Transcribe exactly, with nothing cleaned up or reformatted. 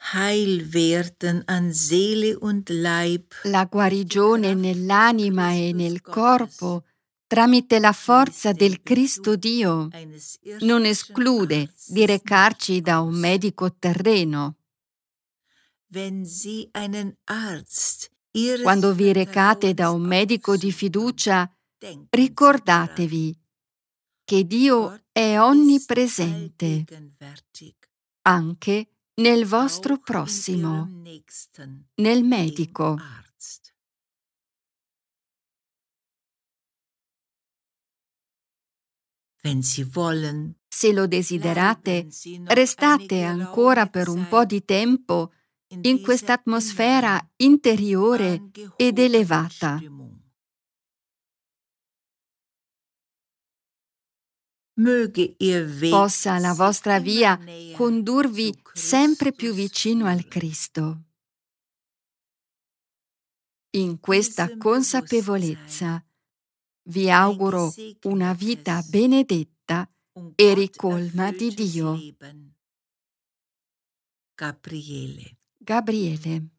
Heil werden an Seele und Leib, la guarigione nell'anima e nel corpo tramite la forza del Cristo Dio non esclude di recarci da un medico terreno. Quando vi recate da un medico di fiducia, ricordatevi che Dio è onnipresente, anche nel vostro prossimo, nel medico. Se lo desiderate, restate ancora per un po' di tempo in questa atmosfera interiore ed elevata. Possa la vostra via condurvi sempre più vicino al Cristo. In questa consapevolezza vi auguro una vita benedetta e ricolma di Dio. Gabriele. Gabriele.